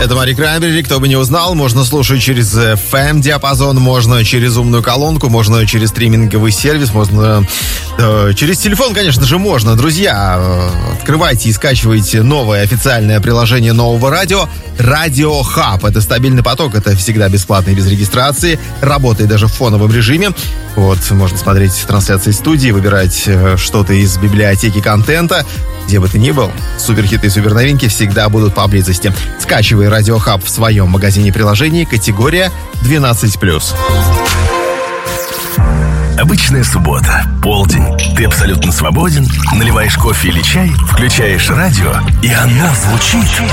Это Мари Краймбрери, кто бы не узнал, можно слушать через FM-диапазон, можно через умную колонку, можно через стриминговый сервис, можно через телефон, конечно же, можно. Друзья, открывайте и скачивайте новое официальное приложение нового радио «Радио Хаб». Это стабильный поток, это всегда бесплатно и без регистрации, работает даже в фоновом режиме. Вот, можно смотреть трансляции студии, выбирать что-то из библиотеки контента. Где бы ты ни был, суперхиты и суперновинки всегда будут поблизости. Скачивай «Радио Хаб» в своем магазине приложений, категория 12+. Обычная суббота, полдень. Ты абсолютно свободен, наливаешь кофе или чай, включаешь радио, и оно звучит